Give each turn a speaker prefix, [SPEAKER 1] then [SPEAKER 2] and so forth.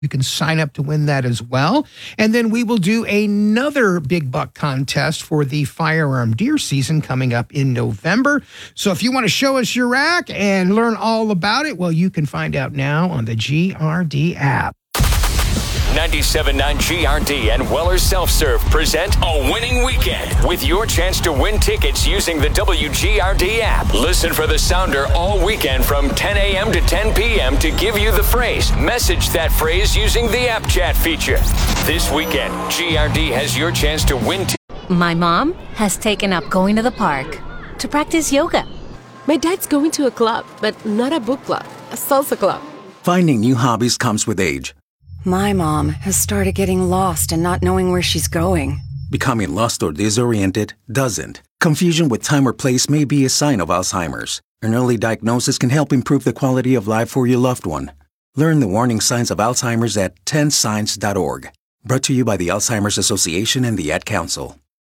[SPEAKER 1] You can sign up to win that as well. And then we will do another big buck contest for the firearm deer season coming up in November. So if you want to show us your rack and learn all about it, well, you can find out now on the GRD app.
[SPEAKER 2] 97.9 GRD and Weller Self-Serve present a winning weekend with your chance to win tickets using the WGRD app. Listen for the sounder all weekend from 10 a.m. to 10 p.m. to give you the phrase. Message that phrase using the app chat feature. This weekend, GRD has your chance to win
[SPEAKER 3] My mom has taken up going to the park to practice yoga.
[SPEAKER 4] My dad's going to a club, but not a book club, a salsa club.
[SPEAKER 5] Finding new hobbies comes with age.
[SPEAKER 6] My mom has started getting lost and not knowing where she's going.
[SPEAKER 5] Becoming lost or disoriented doesn't. Confusion with time or place may be a sign of Alzheimer's. An early diagnosis can help improve the quality of life for your loved one. Learn the warning signs of Alzheimer's at 10signs.org. Brought to you by the Alzheimer's Association and the Ad Council.